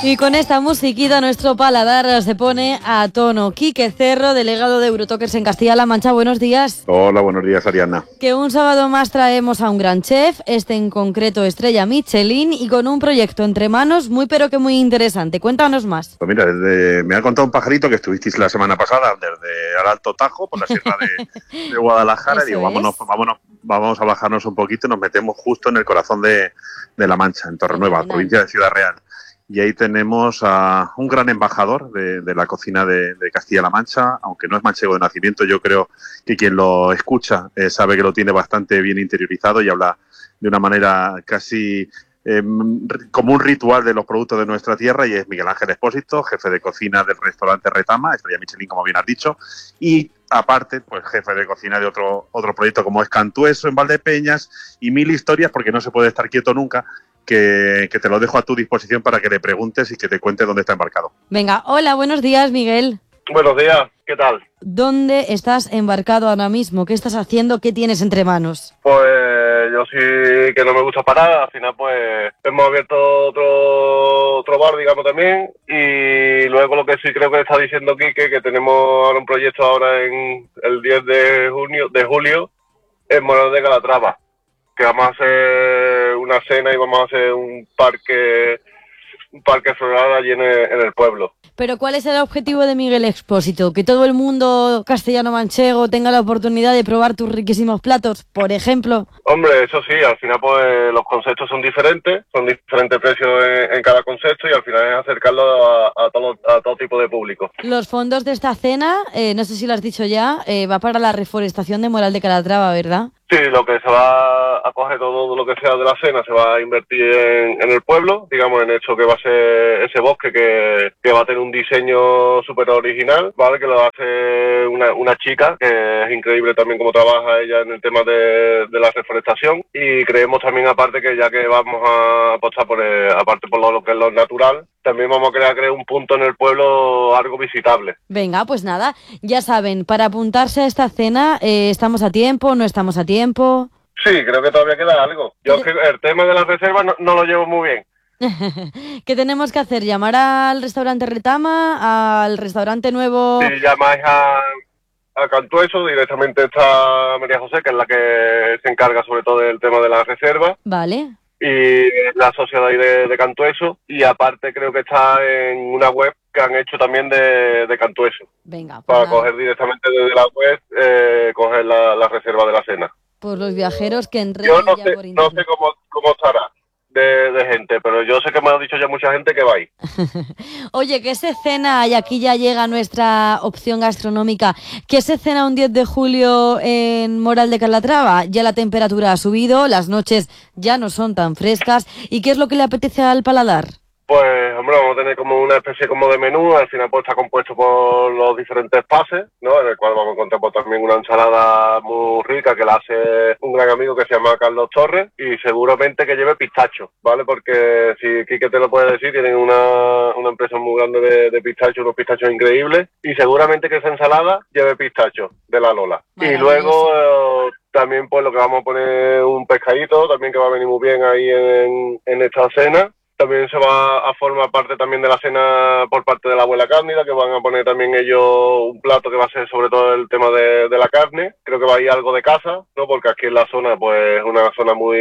Y con esta musiquita nuestro paladar se pone a tono. Quique Cerro, delegado de Eurotokers en Castilla-La Mancha, buenos días. Hola, buenos días, Ariana. Que un sábado más traemos a un gran chef, este en concreto estrella Michelin, y con un proyecto entre manos muy pero que muy interesante. Cuéntanos más. Pues mira, me ha contado un pajarito que estuvisteis la semana pasada desde el Alto Tajo, por la sierra de Guadalajara, y digo, vamos a bajarnos un poquito y nos metemos justo en el corazón de La Mancha, en Torrenueva, provincia de Ciudad Real. Y ahí tenemos a un gran embajador de la cocina de Castilla-La Mancha, aunque no es manchego de nacimiento, yo creo que quien lo escucha sabe que lo tiene bastante bien interiorizado y habla de una manera casi como un ritual de los productos de nuestra tierra, y es Miguel Ángel Expósito, jefe de cocina del restaurante Retama, estrella Michelin, como bien has dicho, y aparte, pues jefe de cocina de otro proyecto como es Cantueso en Valdepeñas, y mil historias, porque no se puede estar quieto nunca, que te lo dejo a tu disposición para que le preguntes y que te cuente dónde está embarcado. Venga, hola, buenos días, Miguel. Buenos días, ¿qué tal? ¿Dónde estás embarcado ahora mismo? ¿Qué estás haciendo? ¿Qué tienes entre manos? Pues yo sí que no me gusta parar, al final pues hemos abierto otro bar, digamos, también, y luego lo que sí creo que está diciendo Quique, que tenemos ahora un proyecto ahora en el 10 de julio en Morales de Calatrava, que vamos a hacer una cena y vamos a hacer un parque floral allí en el pueblo. Pero ¿cuál es el objetivo de Miguel Expósito? ¿Que todo el mundo castellano-manchego tenga la oportunidad de probar tus riquísimos platos, por ejemplo? Hombre, eso sí, al final pues los conceptos son diferentes precios en cada concepto, y al final es acercarlo a todo tipo de público. Los fondos de esta cena, no sé si lo has dicho ya, va para la reforestación de Moral de Calatrava, ¿verdad? Sí, lo que se va a coger, todo lo que sea de la cena, se va a invertir en el pueblo, digamos, en eso que va a ser ese bosque que va a tener un diseño súper original, ¿vale? Que lo hace una chica, que es increíble también cómo trabaja ella en el tema de la reforestación, y creemos también, aparte, que ya que vamos a apostar aparte por lo que es lo natural, también vamos a crear un punto en el pueblo algo visitable. Venga, pues nada, ya saben, para apuntarse a esta cena, ¿estamos a tiempo, no estamos a tiempo? Sí, creo que todavía queda algo. Yo el tema de las reservas no lo llevo muy bien. ¿Qué tenemos que hacer? ¿Llamar al restaurante Retama, al restaurante nuevo? Si llamáis a Cantueso, directamente está María José, que es la que se encarga sobre todo del tema de las reservas. Vale. Y la sociedad de Cantueso, y aparte creo que está en una web que han hecho también de Cantueso. Venga, pues para nada. coger directamente desde la web, coger la reserva de la cena. Por los viajeros que entré Yo no ya sé, por internet. cómo estará de gente, pero yo sé que me ha dicho ya mucha gente que va ahí. Oye, ¿qué se cena? Y aquí ya llega nuestra opción gastronómica. ¿Qué se cena un 10 de julio en Moral de Calatrava? Ya la temperatura ha subido, las noches ya no son tan frescas. ¿Y qué es lo que le apetece al paladar? Pues, hombre, vamos a tener como una especie como de menú. Al final pues está compuesto por los diferentes pases, ¿no? En el cual vamos a encontrar pues también una ensalada muy rica que la hace un gran amigo que se llama Carlos Torres, y seguramente que lleve pistacho, ¿vale? Porque si Quique te lo puede decir, tienen una empresa muy grande de pistacho, unos pistachos increíbles, y seguramente que esa ensalada lleve pistacho de la Lola. Y luego también pues lo que vamos a poner un pescadito también que va a venir muy bien ahí en esta cena. También se va a formar parte también de la cena por parte de la abuela Cándida, que van a poner también ellos un plato que va a ser sobre todo el tema de la carne. Creo que va a ir algo de caza, ¿no? Porque aquí en la zona pues es una zona muy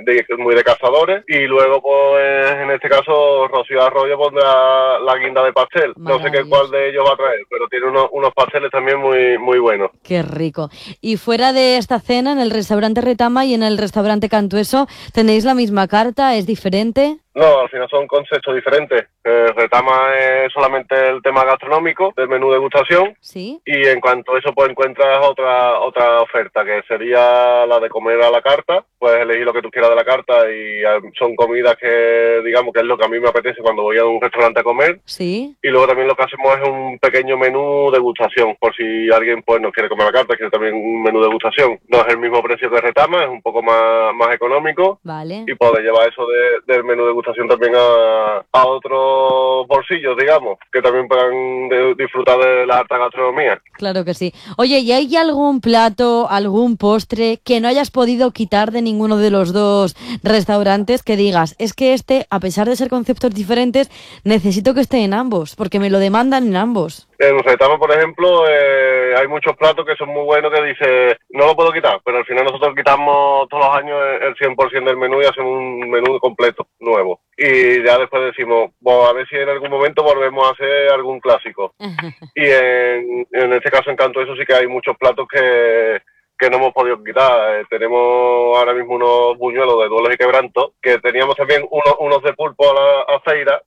de cazadores. Y luego pues en este caso Rocío Arroyo pondrá la guinda de pastel. No sé cuál de ellos va a traer, pero tiene unos pasteles también muy buenos. Qué rico. Y fuera de esta cena, en el restaurante Retama y en el restaurante Cantueso, ¿tenéis la misma carta? ¿Es diferente? No, al final son conceptos diferentes. Retama es solamente el tema gastronómico del menú degustación. Sí. Y en cuanto a eso, pues encuentras otra oferta, que sería la de comer a la carta. Puedes elegir lo que tú quieras de la carta, y son comidas que, digamos, que es lo que a mí me apetece cuando voy a un restaurante a comer. Sí. Y luego también lo que hacemos es un pequeño menú degustación, por si alguien pues no quiere comer a la carta, quiere también un menú degustación. No es el mismo precio que Retama, es un poco más económico. Vale. Y puedes llevar eso del menú degustación también a otros los bolsillos, digamos, que también puedan disfrutar de la alta gastronomía. Claro que sí. Oye, ¿y hay algún plato, algún postre que no hayas podido quitar de ninguno de los dos restaurantes que digas, es que este, a pesar de ser conceptos diferentes, necesito que esté en ambos, porque me lo demandan en ambos? En Retama, por ejemplo, hay muchos platos que son muy buenos que dice no lo puedo quitar, pero al final nosotros quitamos todos los años el 100% del menú y hacemos un menú completo, nuevo. Y ya después decimos, bueno, a ver si en algún momento volvemos a hacer algún clásico. Y en este caso en Cantueso sí que hay muchos platos que no hemos podido quitar. Tenemos ahora mismo unos buñuelos de duelos y quebrantos, que teníamos también unos de pulpo a feira,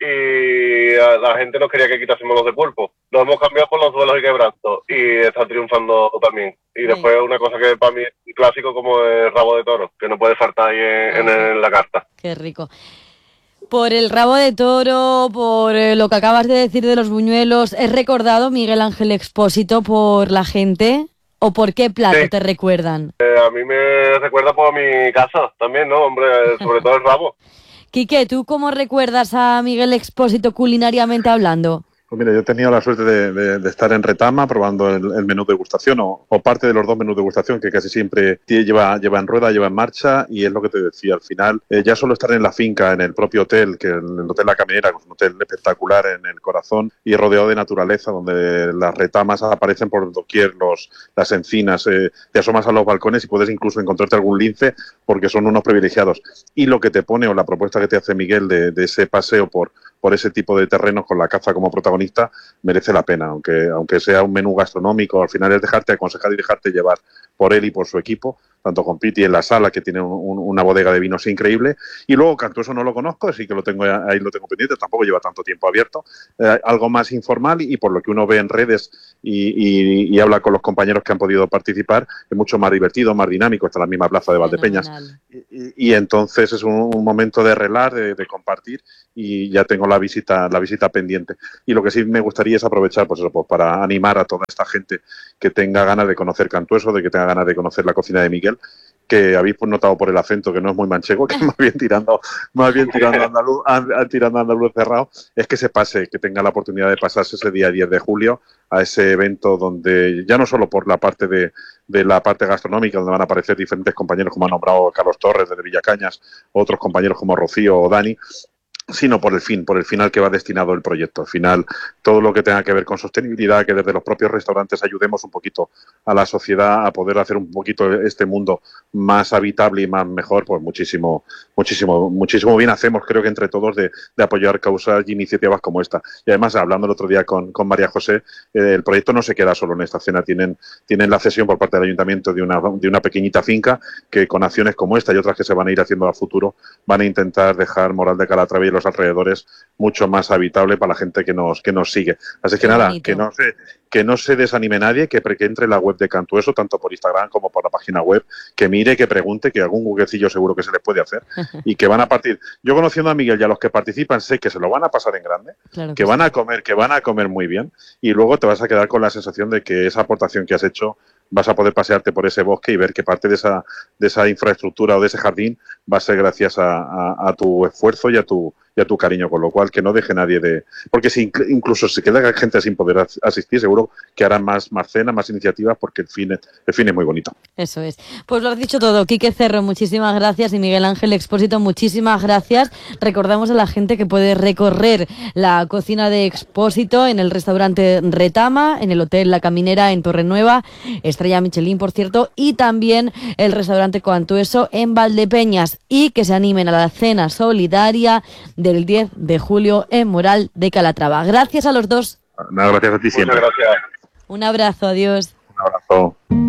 y la gente no quería que quitásemos los de pulpo. Los hemos cambiado por los duelos y quebrantos y está triunfando también. Y después una cosa que para mí es clásico como el rabo de toro, que no puede faltar ahí en la carta. Qué rico. Por el rabo de toro, por lo que acabas de decir de los buñuelos, ¿es recordado Miguel Ángel Expósito por la gente? ¿O por qué plato te recuerdan? A mí me recuerda por mi casa también, ¿no? Hombre, sobre todo el rabo. Quique, ¿tú cómo recuerdas a Miguel Expósito culinariamente hablando? Pues mira, yo he tenido la suerte de estar en Retama probando el menú degustación o parte de los dos menús degustación que casi siempre lleva en rueda, lleva en marcha, y es lo que te decía, al final ya solo estar en la finca, en el propio hotel, que el Hotel La Caminera, que es un hotel espectacular en el corazón y rodeado de naturaleza, donde las retamas aparecen por doquier, las encinas, te asomas a los balcones y puedes incluso encontrarte algún lince porque son unos privilegiados. Y lo que te pone o la propuesta que te hace Miguel de ese paseo por ese tipo de terrenos con la caza como protagonista merece la pena, aunque sea un menú gastronómico, al final es dejarte aconsejar y dejarte llevar por él y por su equipo, tanto con Piti en la sala, que tiene una bodega de vinos increíble, y luego Cantueso no lo conozco, así que lo tengo pendiente, tampoco lleva tanto tiempo abierto, algo más informal, y por lo que uno ve en redes y habla con los compañeros que han podido participar, es mucho más divertido, más dinámico, está en la misma plaza de Valdepeñas, y entonces es un momento de relar, de compartir, y ya tengo la visita pendiente. Y lo que sí me gustaría es aprovechar pues para animar a toda esta gente que tenga ganas de conocer Cantueso, de que tenga ganas de conocer la cocina de Miguel, que habéis notado por el acento que no es muy manchego, que más bien tirando andaluz cerrado, es que se pase, que tenga la oportunidad de pasarse ese día 10 de julio a ese evento donde ya no solo por la parte de la parte gastronómica, donde van a aparecer diferentes compañeros como ha nombrado Carlos Torres desde Villacañas, otros compañeros como Rocío o Dani, sino por el fin al que va destinado el proyecto. Al final, todo lo que tenga que ver con sostenibilidad, que desde los propios restaurantes ayudemos un poquito a la sociedad a poder hacer un poquito este mundo más habitable y más mejor, pues muchísimo bien hacemos, creo que entre todos, de apoyar causas y iniciativas como esta. Y además, hablando el otro día con María José, el proyecto no se queda solo en esta cena, tienen la cesión por parte del ayuntamiento de una pequeñita finca que con acciones como esta y otras que se van a ir haciendo a futuro van a intentar dejar Moral de Calatrava y los alrededores mucho más habitable para la gente que nos sigue. Así que nada, que no se desanime nadie, que entre en la web de Cantueso, tanto por Instagram como por la página web, que mire, que pregunte, que algún jueguecillo seguro que se les puede hacer y que van a partir. Yo, conociendo a Miguel y a los que participan, sé que se lo van a pasar en grande, claro que van a comer muy bien, y luego te vas a quedar con la sensación de que esa aportación que has hecho vas a poder pasearte por ese bosque y ver que parte de esa infraestructura o de ese jardín va a ser gracias a tu esfuerzo y a tu cariño, con lo cual que no deje nadie porque si incluso si queda gente sin poder asistir, seguro que harán más cenas, más iniciativas, porque el fin es muy bonito. Eso es. Pues lo has dicho todo. Quique Cerro, muchísimas gracias, y Miguel Ángel Expósito, muchísimas gracias. Recordamos a la gente que puede recorrer la cocina de Expósito en el restaurante Retama, en el Hotel La Caminera en Torrenueva, estrella Michelin, por cierto, y también el restaurante Cantueso en Valdepeñas, y que se animen a la cena solidaria del 10 de julio en Moral de Calatrava. Gracias a los dos. Nada, gracias a ti siempre. Muchas gracias. Un abrazo, adiós. Un abrazo.